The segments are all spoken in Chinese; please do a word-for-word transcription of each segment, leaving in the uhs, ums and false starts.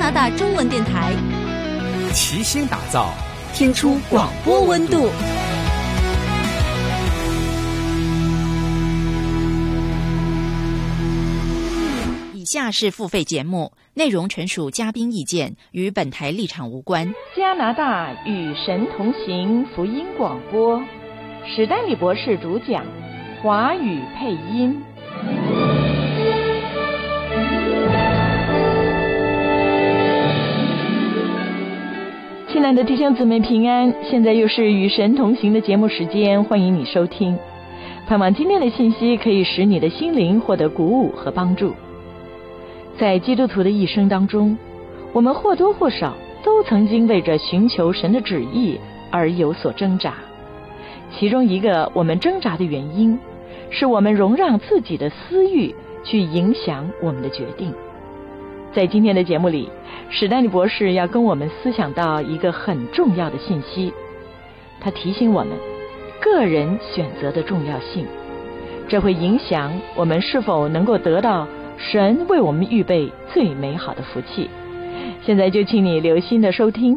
拿大中文电台， 齐心打造听出广播温度。以下是付费节目，内容纯属嘉宾意见，与本台立场无关。 加拿大与神同行福音广播，史丹利博士主讲，华语配音。亲爱的弟兄姊妹平安，现在又是与神同行的节目时间，欢迎你收听。盼望今天的信息可以使你的心灵获得鼓舞和帮助。在基督徒的一生当中，我们或多或少都曾经为着寻求神的旨意而有所挣扎。其中一个我们挣扎的原因，是我们容让自己的私欲去影响我们的决定。在今天的节目里，史丹利博士要跟我们思想到一个很重要的信息，他提醒我们个人选择的重要性，这会影响我们是否能够得到神为我们预备最美好的福气。现在就请你留心的收听。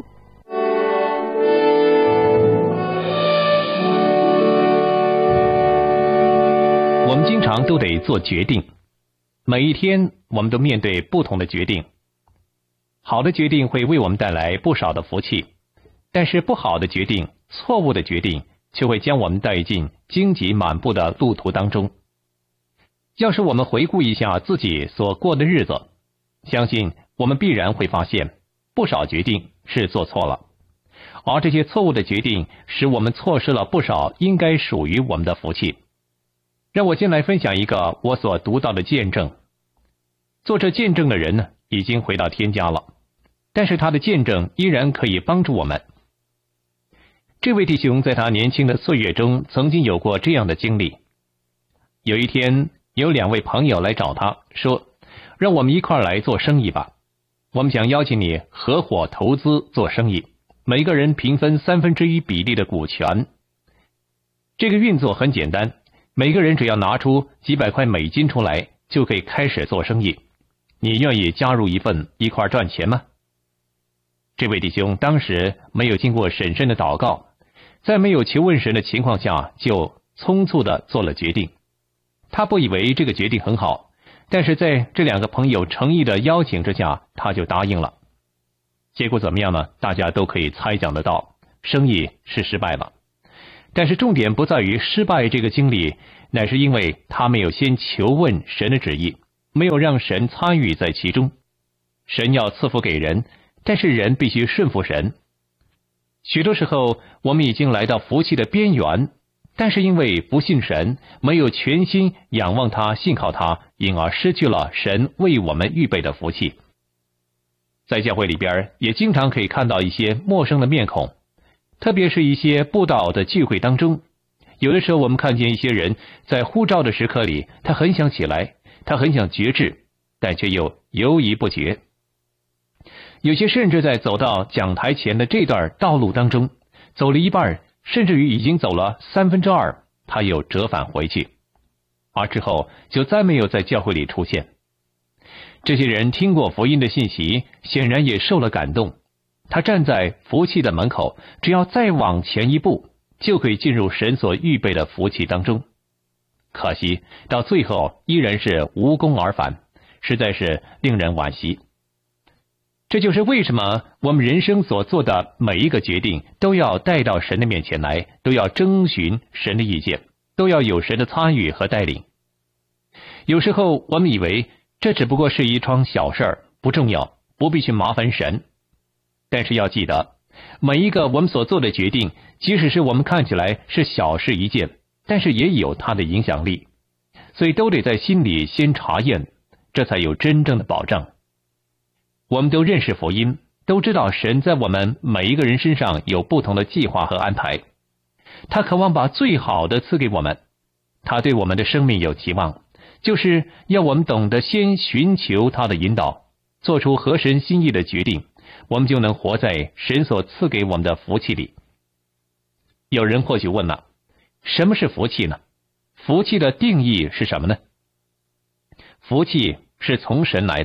我们经常都得做决定，每一天我们都面对不同的决定。好的决定会为我们带来不少的福气，但是不好的决定、错误的决定却会将我们带进荆棘满布的路途当中。要是我们回顾一下自己所过的日子，相信我们必然会发现不少决定是做错了，而这些错误的决定使我们错失了不少应该属于我们的福气。让我先来分享一个我所读到的见证。做这见证的人呢，已经回到天家了，但是他的见证依然可以帮助我们。这位弟兄在他年轻的岁月中曾经有过这样的经历。有一天，有两位朋友来找他说，让我们一块来做生意吧，我们想邀请你合伙投资做生意，每个人平分三分之一比例的股权。这个运作很简单，每个人只要拿出几百块美金出来，就可以开始做生意。你愿意加入一份，一块赚钱吗？这位弟兄当时没有经过审慎的祷告，在没有求问神的情况下，就匆促地做了决定。他不以为这个决定很好，但是在这两个朋友诚意的邀请之下，他就答应了。结果怎么样呢？大家都可以猜想得到，生意是失败了。但是重点不在于失败这个经历，乃是因为他没有先求问神的旨意，没有让神参与在其中。神要赐福给人，但是人必须顺服神。许多时候我们已经来到福气的边缘，但是因为不信神，没有全心仰望他、信靠他，因而失去了神为我们预备的福气。在教会里边也经常可以看到一些陌生的面孔，特别是一些布道的聚会当中，有的时候我们看见一些人在呼召的时刻里，他很想起来，他很想决志，但却又犹豫不决。有些甚至在走到讲台前的这段道路当中，走了一半，甚至于已经走了三分之二，他又折返回去，而之后就再没有在教会里出现。这些人听过福音的信息，显然也受了感动。他站在福气的门口，只要再往前一步，就可以进入神所预备的福气当中。可惜到最后依然是无功而返，实在是令人惋惜。这就是为什么我们人生所做的每一个决定都要带到神的面前来，都要征询神的意见，都要有神的参与和带领。有时候我们以为这只不过是一桩小事儿，不重要，不必去麻烦神。但是要记得，每一个我们所做的决定，即使是我们看起来是小事一件，但是也有它的影响力，所以都得在心里先查验，这才有真正的保障。我们都认识福音，都知道神在我们每一个人身上有不同的计划和安排，他渴望把最好的赐给我们，他对我们的生命有期望，就是要我们懂得先寻求他的引导，做出合神心意的决定，我们就能活在神所赐给我们的福气里。有人或许问了，什么是福气呢？福气的定义是什么呢？福气是从神来的，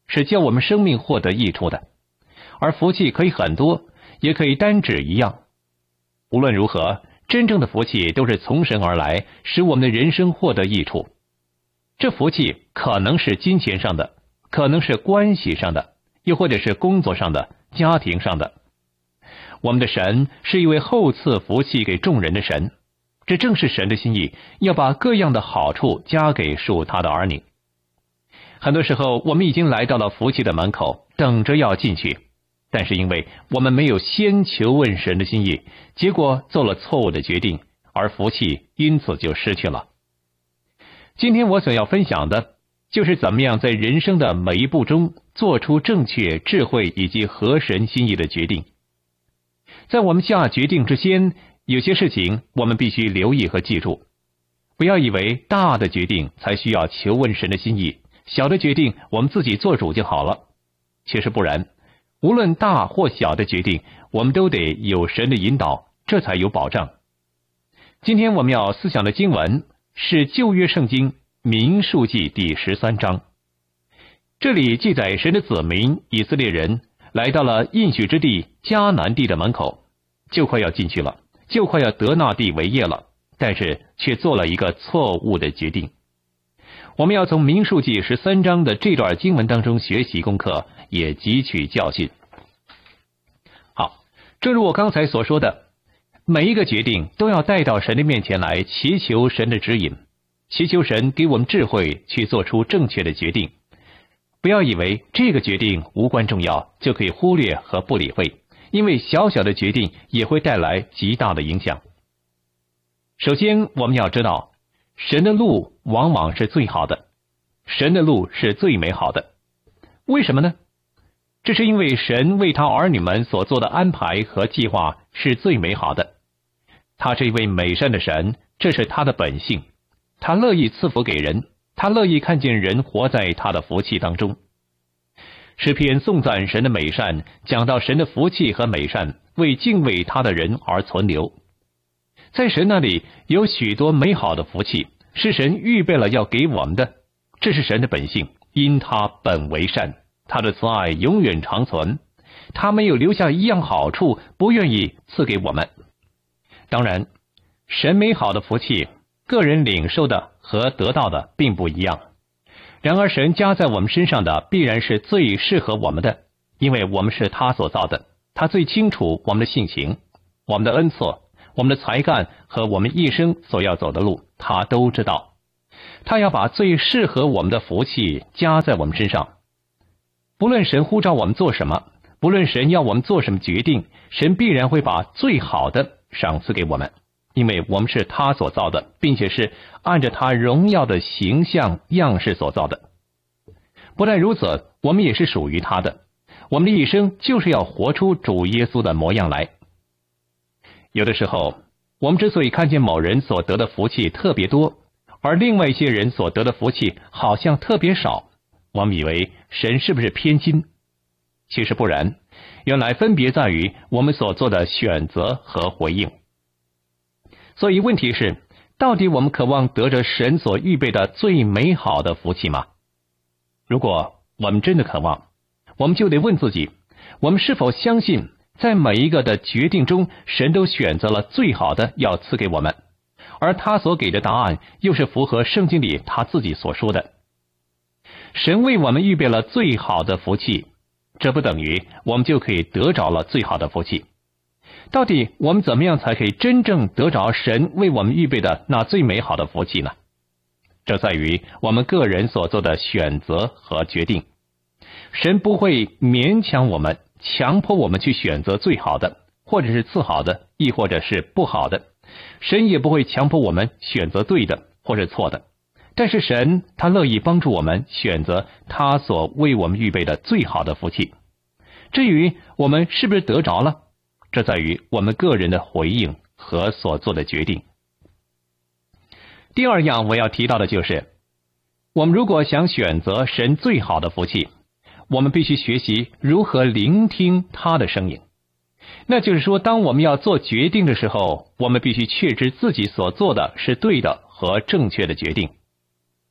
是叫我们生命获得益处的，而福气可以很多，也可以单指一样。无论如何，真正的福气都是从神而来，使我们的人生获得益处。这福气可能是金钱上的，可能是关系上的，又或者是工作上的、家庭上的。我们的神是一位厚赐福气给众人的神，这正是神的心意，要把各样的好处加给属他的儿女。很多时候，我们已经来到了福气的门口，等着要进去，但是因为我们没有先求问神的心意，结果做了错误的决定，而福气因此就失去了。今天我所要分享的就是怎么样在人生的每一步中做出正确、智慧以及合神心意的决定。在我们下决定之前，有些事情我们必须留意和记住。不要以为大的决定才需要求问神的心意，小的决定我们自己做主就好了。其实不然，无论大或小的决定，我们都得有神的引导，这才有保障。今天我们要思想的经文是旧约圣经民数记第十三章，这里记载神的子民以色列人来到了应许之地迦南地的门口，就快要进去了，就快要得那地为业了，但是却做了一个错误的决定。我们要从民数记十三章的这段经文当中学习功课，也汲取教训。好，正如我刚才所说的，每一个决定都要带到神的面前来，祈求神的指引，祈求神给我们智慧去做出正确的决定。不要以为这个决定无关重要，就可以忽略和不理会，因为小小的决定也会带来极大的影响。首先，我们要知道，神的路往往是最好的，神的路是最美好的。为什么呢？这是因为神为他儿女们所做的安排和计划是最美好的。他是一位美善的神，这是他的本性。他乐意赐福给人，他乐意看见人活在他的福气当中。诗篇颂赞神的美善，讲到神的福气和美善为敬畏他的人而存留。在神那里有许多美好的福气，是神预备了要给我们的，这是神的本性，因他本为善，他的慈爱永远长存，他没有留下一样好处不愿意赐给我们。当然，神美好的福气，个人领受的和得到的并不一样。然而神加在我们身上的必然是最适合我们的，因为我们是他所造的，他最清楚我们的性情，我们的恩赐，我们的才干和我们一生所要走的路，他都知道。他要把最适合我们的福气加在我们身上。不论神呼召我们做什么，不论神要我们做什么决定，神必然会把最好的赏赐给我们，因为我们是他所造的，并且是按着他荣耀的形象样式所造的。不但如此，我们也是属于他的，我们的一生就是要活出主耶稣的模样来。有的时候，我们之所以看见某人所得的福气特别多，而另外一些人所得的福气好像特别少，我们以为神是不是偏心？其实不然，原来分别在于我们所做的选择和回应。所以问题是，到底我们渴望得着神所预备的最美好的福气吗？如果我们真的渴望，我们就得问自己，我们是否相信在每一个的决定中，神都选择了最好的要赐给我们，而他所给的答案又是符合圣经里他自己所说的。神为我们预备了最好的福气，这不等于我们就可以得着了最好的福气。到底我们怎么样才可以真正得着神为我们预备的那最美好的福气呢？这在于我们个人所做的选择和决定。神不会勉强我们，强迫我们去选择最好的，或者是次好的，亦或者是不好的。神也不会强迫我们选择对的或者错的。但是神他乐意帮助我们选择他所为我们预备的最好的福气。至于我们是不是得着了，这在于我们个人的回应和所做的决定。第二样我要提到的就是，我们如果想选择神最好的福气，我们必须学习如何聆听他的声音。那就是说，当我们要做决定的时候，我们必须确知自己所做的是对的和正确的决定。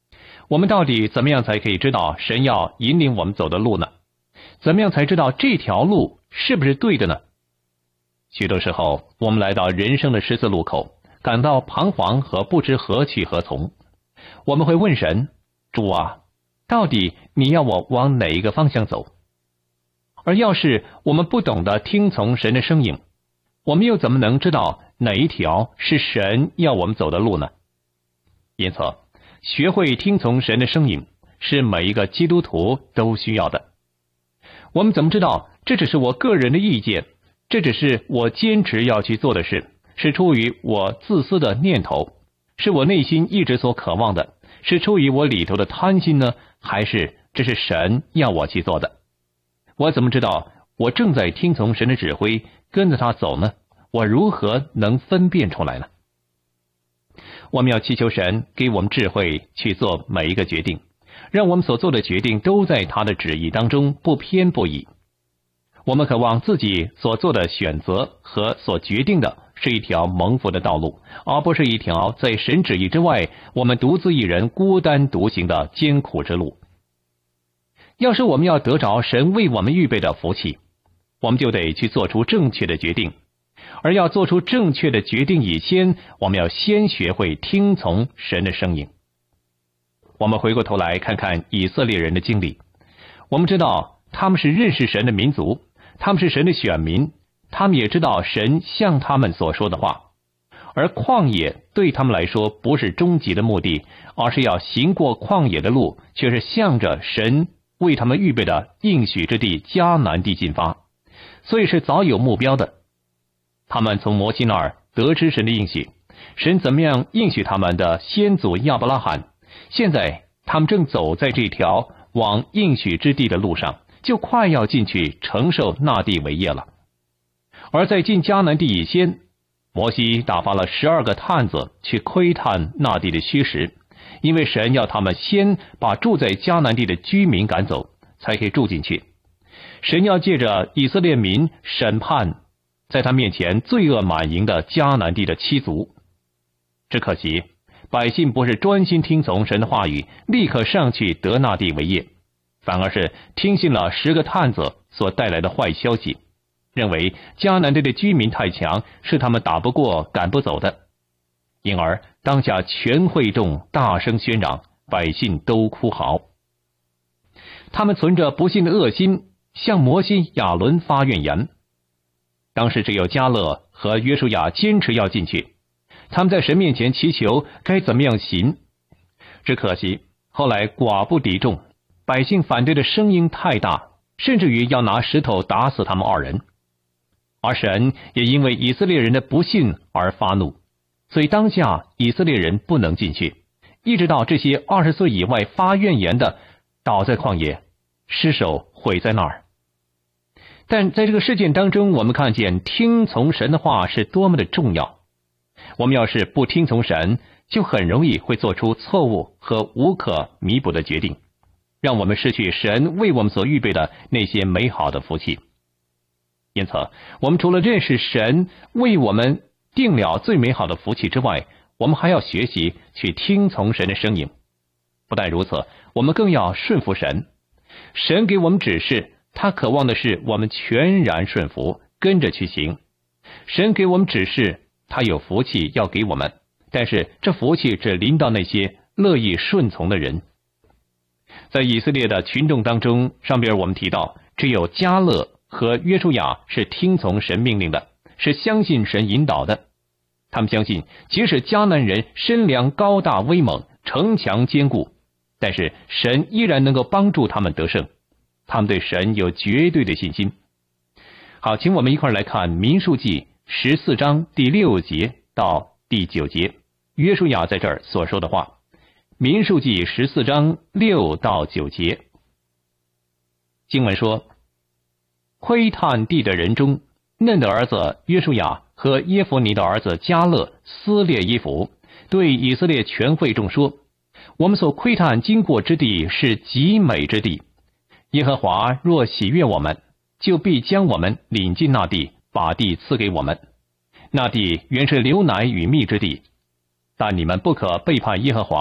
我们到底怎么样才可以知道神要引领我们走的路呢？怎么样才知道这条路是不是对的呢？许多时候，我们来到人生的十字路口，感到彷徨和不知何去何从。我们会问神：主啊，到底你要我往哪一个方向走？而要是我们不懂得听从神的声音，我们又怎么能知道哪一条是神要我们走的路呢？因此，学会听从神的声音是每一个基督徒都需要的。我们怎么知道这只是我个人的意见，这只是我坚持要去做的事，是出于我自私的念头，是我内心一直所渴望的，是出于我里头的贪心呢，还是这是神要我去做的？我怎么知道我正在听从神的指挥，跟着他走呢？我如何能分辨出来呢？我们要祈求神给我们智慧去做每一个决定，让我们所做的决定都在他的旨意当中，不偏不倚。我们渴望自己所做的选择和所决定的是一条蒙福的道路，而不是一条在神旨意之外，我们独自一人孤单独行的艰苦之路。要是我们要得着神为我们预备的福气，我们就得去做出正确的决定。而要做出正确的决定以前，我们要先学会听从神的声音。我们回过头来看看以色列人的经历，我们知道他们是认识神的民族，他们是神的选民，他们也知道神向他们所说的话。而旷野对他们来说不是终极的目的，而是要行过旷野的路，却是向着神为他们预备的应许之地迦南地进发，所以是早有目标的。他们从摩西那儿得知神的应许，神怎么样应许他们的先祖亚伯拉罕，现在他们正走在这条往应许之地的路上，就快要进去承受那地为业了。而在进迦南地以前，摩西打发了十二个探子去窥探那地的虚实，因为神要他们先把住在迦南地的居民赶走，才可以住进去。神要借着以色列民审判在他面前罪恶满盈的迦南地的七族。只可惜百姓不是专心听从神的话语，立刻上去得那地为业，反而是听信了十个探子所带来的坏消息，认为迦南地的居民太强，是他们打不过赶不走的。因而当下全会众大声喧嚷，百姓都哭嚎。他们存着不信的恶心，向摩西亚伦发怨言。当时只有迦勒和约书亚坚持要进去，他们在神面前祈求该怎么样行。只可惜后来寡不敌众，百姓反对的声音太大，甚至于要拿石头打死他们二人。而神也因为以色列人的不信而发怒，所以当下以色列人不能进去，一直到这些二十岁以外发怨言的倒在旷野，尸首毁在那儿。但在这个事件当中，我们看见听从神的话是多么的重要。我们要是不听从神，就很容易会做出错误和无可弥补的决定，让我们失去神为我们所预备的那些美好的福气。因此，我们除了认识神为我们定了最美好的福气之外，我们还要学习去听从神的声音。不但如此，我们更要顺服神。神给我们指示，他渴望的是我们全然顺服，跟着去行。神给我们指示，他有福气要给我们，但是这福气只临到那些乐意顺从的人。在以色列的群众当中，上边我们提到，只有迦勒和约书亚是听从神命令的，是相信神引导的。他们相信，即使迦南人身量高大威猛，城墙坚固，但是神依然能够帮助他们得胜。他们对神有绝对的信心。好，请我们一块来看民数记十四章第六节到第九节，约书亚在这儿所说的话。民数记十四章六到九节，经文说：窥探地的人中，嫩的儿子约书亚和耶弗尼的儿子迦勒撕裂衣服，对以色列全会众说：我们所窥探经过之地是极美之地，耶和华若喜悦我们，就必将我们领进那地，把地赐给我们。那地原是流奶与蜜之地，但你们不可背叛耶和华，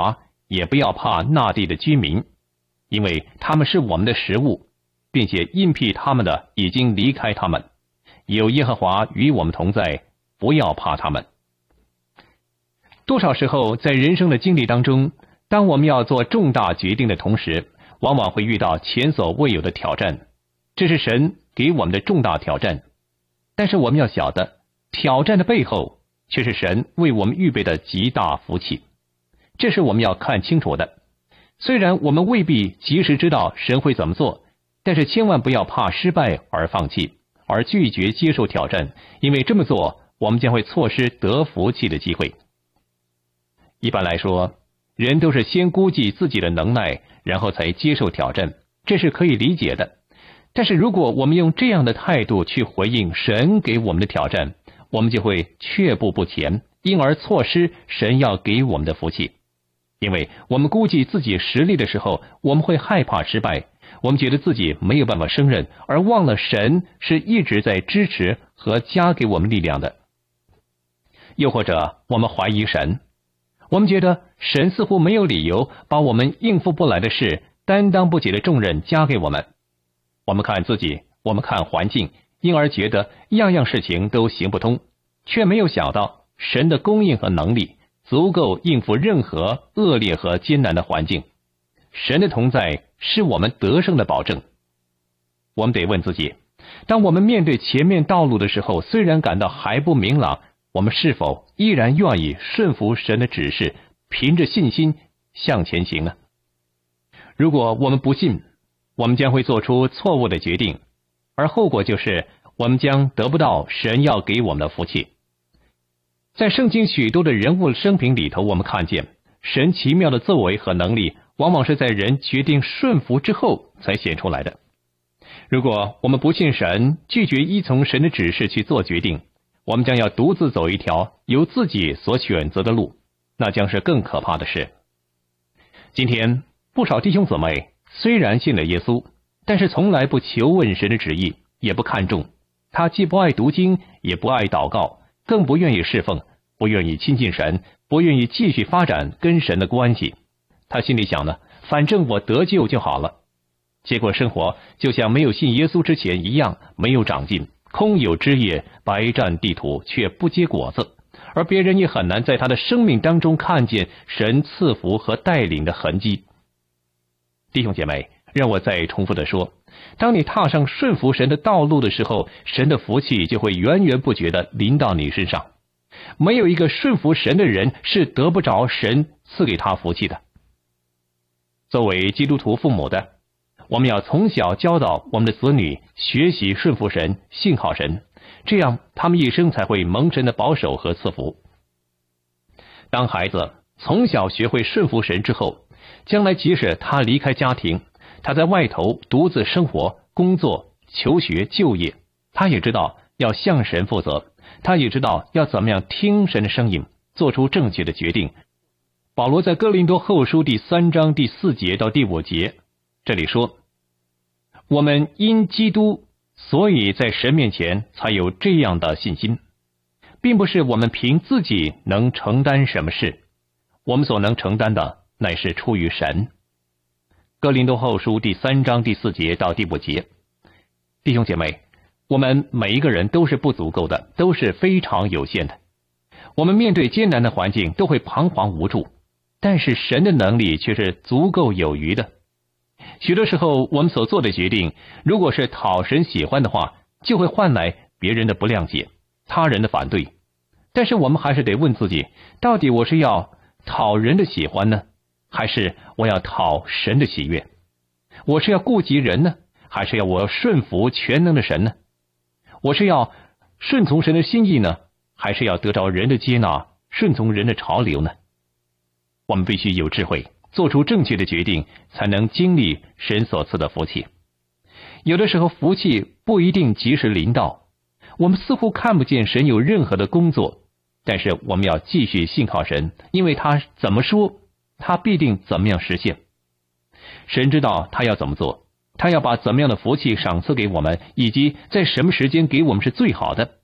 也不要怕那地的居民，因为他们是我们的食物，并且应辟他们的已经离开他们。有耶和华与我们同在，不要怕他们。多少时候在人生的经历当中，当我们要做重大决定的同时，往往会遇到前所未有的挑战，这是神给我们的重大挑战。但是我们要晓得，挑战的背后却是神为我们预备的极大福气，这是我们要看清楚的。虽然我们未必及时知道神会怎么做，但是千万不要怕失败而放弃，而拒绝接受挑战，因为这么做我们将会错失得福气的机会。一般来说，人都是先估计自己的能耐，然后才接受挑战，这是可以理解的。但是如果我们用这样的态度去回应神给我们的挑战，我们就会却步不前，因而错失神要给我们的福气。因为我们估计自己实力的时候，我们会害怕失败，我们觉得自己没有办法胜任，而忘了神是一直在支持和加给我们力量的。又或者我们怀疑神，我们觉得神似乎没有理由把我们应付不来的事、担当不起的重任加给我们。我们看自己，我们看环境，因而觉得样样事情都行不通，却没有想到神的供应和能力足够应付任何恶劣和艰难的环境。神的同在是我们得胜的保证。我们得问自己，当我们面对前面道路的时候，虽然感到还不明朗，我们是否依然愿意顺服神的指示，凭着信心向前行呢？如果我们不信，我们将会做出错误的决定，而后果就是我们将得不到神要给我们的福气。在圣经许多的人物生平里头，我们看见神奇妙的作为和能力，往往是在人决定顺服之后才显出来的。如果我们不信神，拒绝依从神的指示去做决定，我们将要独自走一条由自己所选择的路，那将是更可怕的事。今天不少弟兄姊妹虽然信了耶稣，但是从来不求问神的旨意，也不看重。他既不爱读经，也不爱祷告，更不愿意侍奉，不愿意亲近神，不愿意继续发展跟神的关系。他心里想呢，反正我得救就好了。结果生活就像没有信耶稣之前一样，没有长进，空有枝叶，白占地土，却不结果子。而别人也很难在他的生命当中看见神赐福和带领的痕迹。弟兄姐妹，让我再重复的说，当你踏上顺服神的道路的时候，神的福气就会源源不绝的临到你身上。没有一个顺服神的人是得不着神赐给他福气的。作为基督徒父母的，我们要从小教导我们的子女学习顺服神，信靠神，这样他们一生才会蒙神的保守和赐福。当孩子从小学会顺服神之后，将来即使他离开家庭，他在外头独自生活、工作、求学、就业，他也知道要向神负责，他也知道要怎么样听神的声音，做出正确的决定。保罗在哥林多后书第三章第四节到第五节这里说，我们因基督，所以在神面前才有这样的信心，并不是我们凭自己能承担什么事，我们所能承担的乃是出于神。哥林多后书第三章第四节到第五节。弟兄姐妹，我们每一个人都是不足够的，都是非常有限的。我们面对艰难的环境都会彷徨无助，但是神的能力却是足够有余的。许多时候我们所做的决定，如果是讨神喜欢的话，就会换来别人的不谅解，他人的反对。但是我们还是得问自己，到底我是要讨人的喜欢呢，还是我要讨神的喜悦？我是要顾及人呢，还是要我要顺服全能的神呢？我是要顺从神的心意呢，还是要得到人的接纳，顺从人的潮流呢？我们必须有智慧，做出正确的决定，才能经历神所赐的福气。有的时候福气不一定及时临到，我们似乎看不见神有任何的工作，但是我们要继续信靠神，因为他怎么说，他必定怎么样实现。神知道他要怎么做，他要把怎么样的福气赏赐给我们，以及在什么时间给我们是最好的。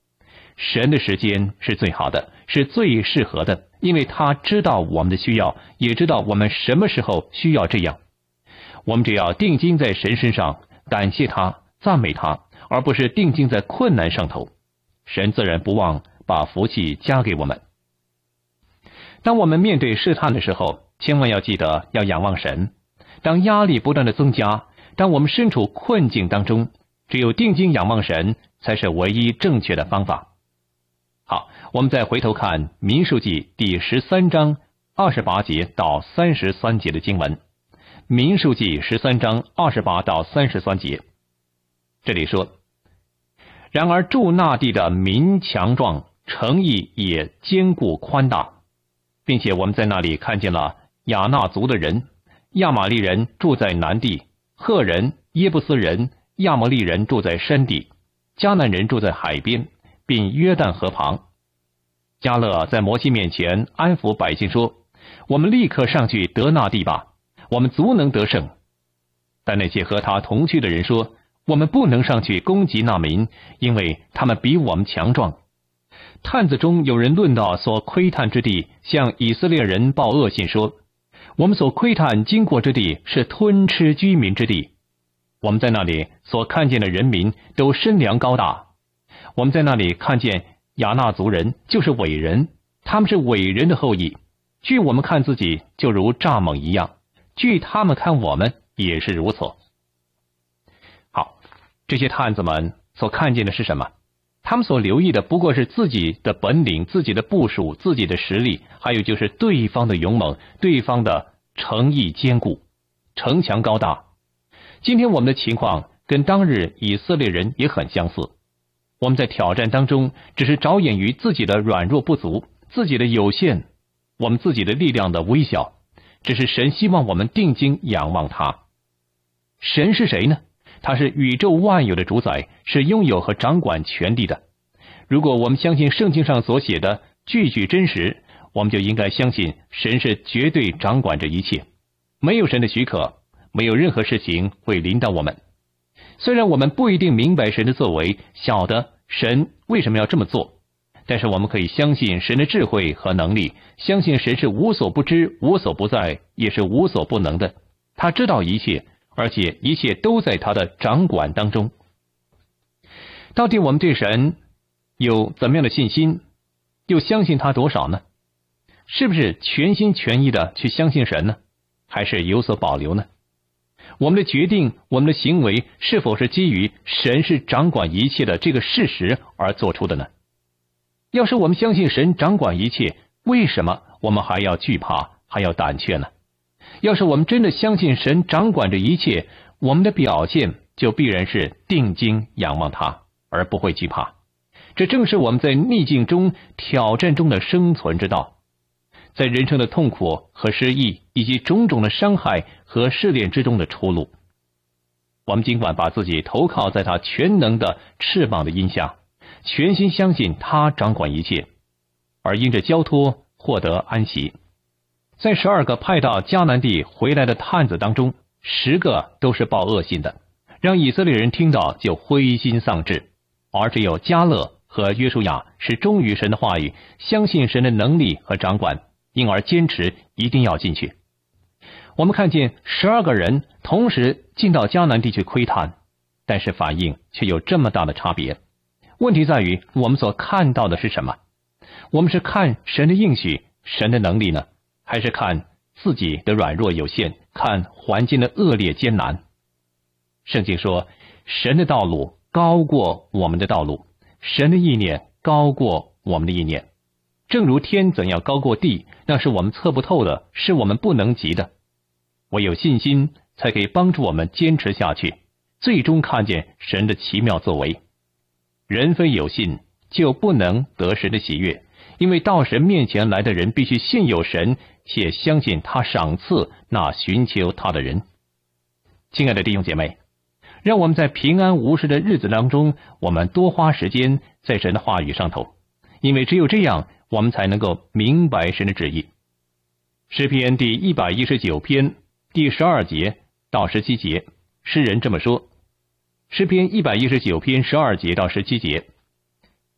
神的时间是最好的，是最适合的，因为他知道我们的需要，也知道我们什么时候需要这样。我们只要定睛在神身上，感谢他，赞美他，而不是定睛在困难上头，神自然不忘把福气加给我们。当我们面对试探的时候，千万要记得要仰望神。当压力不断的增加，当我们身处困境当中，只有定睛仰望神才是唯一正确的方法。好，我们再回头看民数记第十三章二十八节到三十三节的经文。民数记十三章二十八到三十三节，这里说：然而住那地的民强壮，城邑也坚固宽大，并且我们在那里看见了亚衲族的人，亚玛利人住在南地，赫人、耶布斯人、亚摩利人住在山地，迦南人住在海边，并约旦河旁。迦勒在摩西面前安抚百姓说：我们立刻上去得那地吧，我们足能得胜。但那些和他同去的人说：我们不能上去攻击那民，因为他们比我们强壮。探子中有人论到所窥探之地，向以色列人报恶信说：我们所窥探经过之地是吞吃居民之地，我们在那里所看见的人民都身量高大，我们在那里看见亚衲族人就是伟人，他们是伟人的后裔，据我们看自己就如蚱蜢一样，据他们看我们也是如此。好，这些探子们所看见的是什么？他们所留意的不过是自己的本领、自己的部署、自己的实力，还有就是对方的勇猛、对方的诚意坚固、城墙高大。今天我们的情况跟当日以色列人也很相似，我们在挑战当中只是着眼于自己的软弱不足、自己的有限，我们自己的力量的微小，只是神希望我们定睛仰望他。神是谁呢？他是宇宙万有的主宰，是拥有和掌管全地的。如果我们相信圣经上所写的句句真实，我们就应该相信神是绝对掌管着一切，没有神的许可，没有任何事情会临到我们。虽然我们不一定明白神的作为，晓得神为什么要这么做，但是我们可以相信神的智慧和能力，相信神是无所不知、无所不在，也是无所不能的。他知道一切，而且一切都在他的掌管当中。到底我们对神有怎么样的信心，又相信他多少呢？是不是全心全意的去相信神呢？还是有所保留呢？我们的决定，我们的行为是否是基于神是掌管一切的这个事实而做出的呢？要是我们相信神掌管一切，为什么我们还要惧怕，还要胆怯呢？要是我们真的相信神掌管着一切，我们的表现就必然是定睛仰望他，而不会惧怕。这正是我们在逆境中、挑战中的生存之道。在人生的痛苦和失意，以及种种的伤害和试炼之中的出路，我们尽管把自己投靠在他全能的翅膀的荫下，全心相信他掌管一切，而因着交托获得安息。在十二个派到迦南地回来的探子当中，十个都是报恶信的，让以色列人听到就灰心丧志，而只有迦勒和约书亚是忠于神的话语，相信神的能力和掌管，因而坚持一定要进去。我们看见十二个人同时进到迦南地去窥探，但是反应却有这么大的差别。问题在于我们所看到的是什么？我们是看神的应许、神的能力呢，还是看自己的软弱有限，看环境的恶劣艰难？圣经说，神的道路高过我们的道路，神的意念高过我们的意念。正如天怎样高过地，那是我们测不透的，是我们不能及的。唯有信心才可以帮助我们坚持下去，最终看见神的奇妙作为。人非有信，就不能得神的喜悦，因为到神面前来的人必须信有神，且相信他赏赐那寻求他的人。亲爱的弟兄姐妹，让我们在平安无事的日子当中，我们多花时间在神的话语上头，因为只有这样，我们才能够明白神的旨意。诗篇第一百一十九篇第十二节到十七节，诗人这么说。诗篇一百一十九篇十二节到十七节，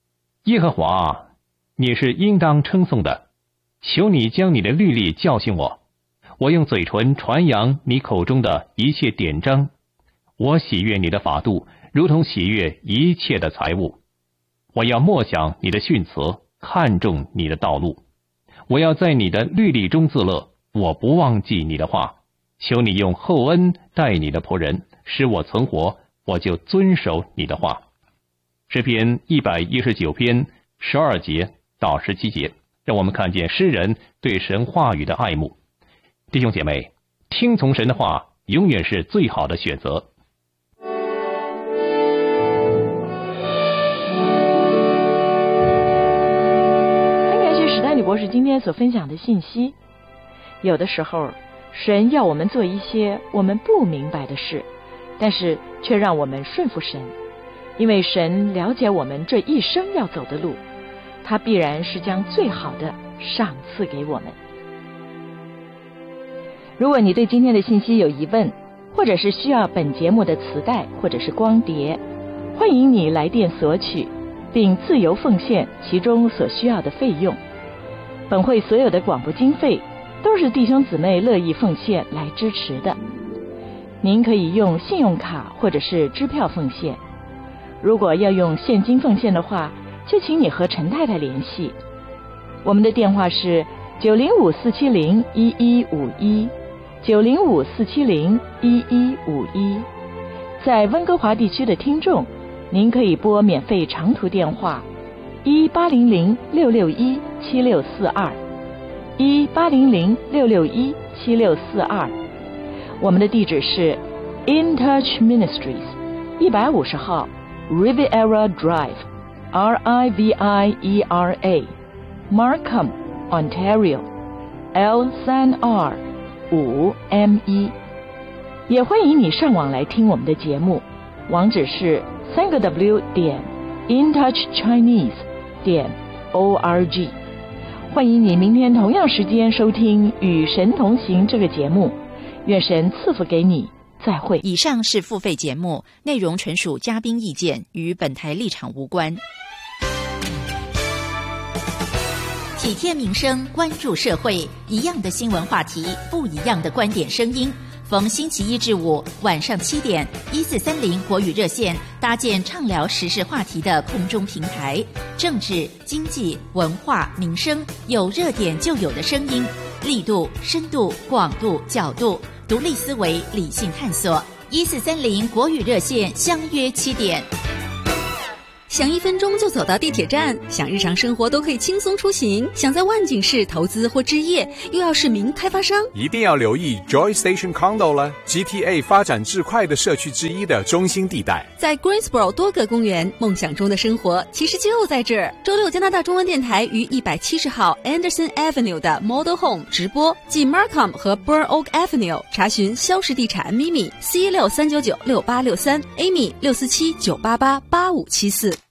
耶和华啊，你是应当称颂的，求你将你的律例教训我，我用嘴唇传扬你口中的一切典章。我喜悦你的法度，如同喜悦一切的财物。我要默想你的训词，看重你的道路。我要在你的律例中自乐，我不忘记你的话。求你用厚恩待你的仆人，使我存活，我就遵守你的话。诗篇一百一十九篇十二节到十七节，让我们看见诗人对神话语的爱慕。弟兄姐妹，听从神的话永远是最好的选择。 很感谢史丹利博士今天所分享的信息。有的时候神要我们做一些我们不明白的事，但是却让我们顺服神，因为神了解我们这一生要走的路，他必然是将最好的赏赐给我们。如果你对今天的信息有疑问，或者是需要本节目的磁带或者是光碟，欢迎你来电索取，并自由奉献其中所需要的费用。本会所有的广播经费都是弟兄姊妹乐意奉献来支持的。您可以用信用卡或者是支票奉献。如果要用现金奉献的话，就请你和陈太太联系。我们的电话是九零五四七零一一五一，九零五四七零一一五一。在温哥华地区的听众，您可以拨免费长途电话一八零零六六一七六四二。一八零零六六一七六四二，我们的地址是 In Touch Ministries 一百五十号 Riviera Drive R I V I E R A Markham Ontario L 三 R 五 M 一。也欢迎你上网来听我们的节目，网址是三个 W 点 InTouchChinese 点 O R G。欢迎你明天同样时间收听《与神同行》这个节目，愿神赐福给你，再会。 以上是付费节目，内容纯属嘉宾意见，与本台立场无关。体贴民生，关注社会，一样的新闻话题，不一样的观点声音。逢星期一至五晚上七点，一四三零国语热线搭建畅聊时事话题的空中平台，政治、经济、文化、民生，有热点就有的声音，力度、深度、广度、角度，独立思维，理性探索。一四三零国语热线相约七点。 想一分钟就走到地铁站，想日常生活都可以轻松出行，想在万景市投资或置业，又要是名开发商， 一定要留意 Joy Station Condo 了 ，G T A 发展至快的社区之一的中心地带， 在 Greensboro 多个公园，梦想中的生活其实就在这儿。周六，加拿大中文电台于一百七十号 Anderson Avenue 的 Model Home 直播，即 Markham 和 Burn Oak Avenue， 查询肖氏地产 Mimi C 六三九九六八六三 Amy 六四七九八八八五七四。